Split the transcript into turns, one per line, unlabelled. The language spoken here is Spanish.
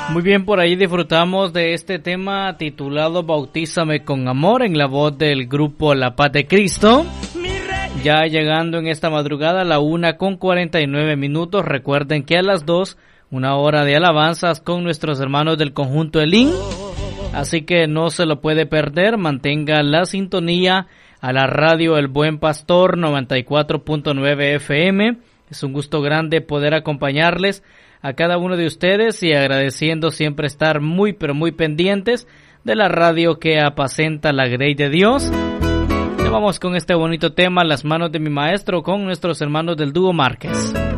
Muy bien, por ahí disfrutamos de este tema titulado Bautízame con amor en la voz del grupo La Paz de Cristo. Ya llegando en esta madrugada a la 1:49. Recuerden que a las 2, una hora de alabanzas con nuestros hermanos del conjunto Elín. Así que no se lo puede perder, mantenga la sintonía a la radio El Buen Pastor 94.9 FM. Es un gusto grande poder acompañarles a cada uno de ustedes y agradeciendo siempre estar muy pero muy pendientes de la radio que apacenta la grey de Dios. Ya vamos con este bonito tema, Las manos de mi maestro, con nuestros hermanos del dúo Márquez.